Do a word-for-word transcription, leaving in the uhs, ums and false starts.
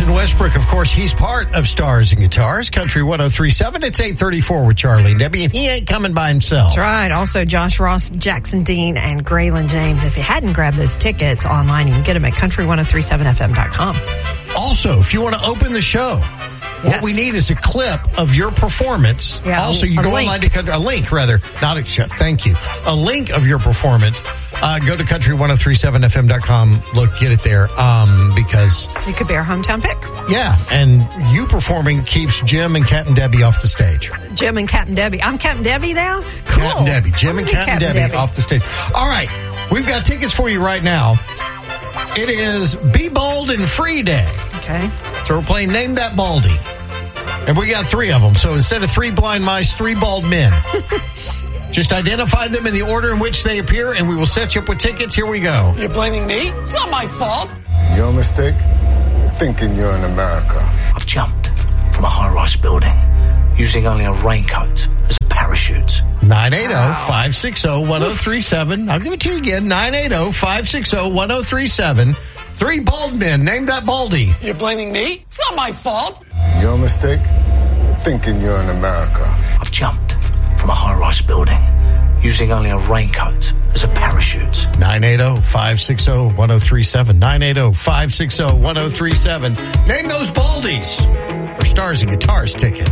Jason Westbrook, of course, he's part of Stars and Guitars, Country one oh three point seven. It's eight thirty-four with Charlie and Debbie, and he ain't coming by himself. That's right. Also, Josh Ross, Jackson Dean, and Graylin James. If you hadn't grabbed those tickets online, you can get them at country ten thirty-seven f m dot com. Also, if you want to open the show, yes. what we need is a clip of your performance. Yeah, also, you a go link. online to country, a link, rather, not a thank you, a link of your performance. Uh, go to country ten thirty-seven f m dot com. Look, get it there, um, because You could be our hometown pick. yeah, and you performing keeps Jim and Captain Debbie off the stage. Jim and Captain Debbie. I'm Captain Debbie now? Cool. Captain Debbie, Jim I'm and gonna be Captain, Debbie, Debbie off the stage. All right, we've got tickets for you right now. It is Be Bold and Free Day. Okay. So we're playing Name That Baldy. And we got three of them. So instead of three blind mice, three bald men. Just identify them in the order in which they appear, and we will set you up with tickets. Here we go. You're blaming me? It's not my fault. Your mistake? Thinking you're in America. I've jumped from a high-rise building using only a raincoat as a parachute. nine eight zero, five six zero, one zero three seven. I'll give it to you again. nine eight zero, five six zero, one zero three seven. Three bald men. Name that baldy. You're blaming me? It's not my fault. Your mistake? Thinking you're in America. I've jumped from a high-rise building using only a raincoat as a parachute. nine eight zero, five six zero, one zero three seven. nine eight zero, five six zero, one zero three seven. Name those baldies for Stars and Guitars tickets.